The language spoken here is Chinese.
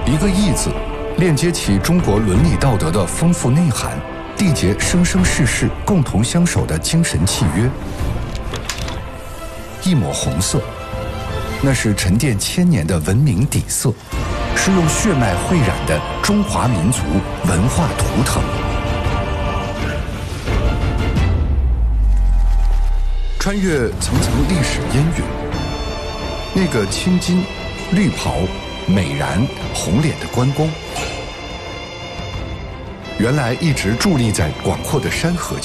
一个义字，链接起中国伦理道德的丰富内涵，缔结生生世世共同相守的精神契约。一抹红色，那是沉淀千年的文明底色，是用血脉绘染的中华民族文化图腾。穿越层层历史烟云，那个青巾、绿袍、美髯、红脸的关公，原来一直伫立在广阔的山河间。